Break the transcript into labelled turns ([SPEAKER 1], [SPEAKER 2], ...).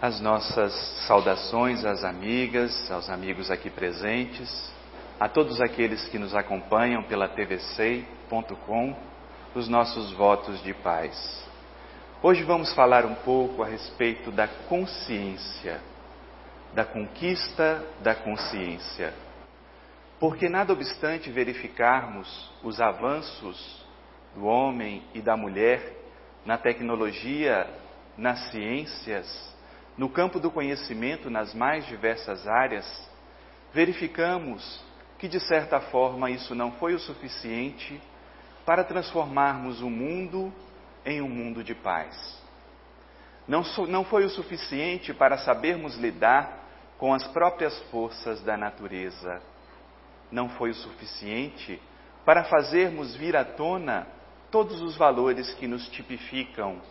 [SPEAKER 1] as nossas saudações às amigas, aos amigos aqui presentes, a todos aqueles que nos acompanham pela tvsei.com, os nossos votos de paz. Hoje vamos falar um pouco a respeito da consciência, da conquista da consciência. Porque nada obstante verificarmos os avanços do homem e da mulher na tecnologia, nas ciências, no campo do conhecimento, nas mais diversas áreas, verificamos que, de certa forma, isso não foi o suficiente para transformarmos o mundo em um mundo de paz. Não foi o suficiente para sabermos lidar com as próprias forças da natureza. Não foi o suficiente para fazermos vir à tona todos os valores que nos tipificam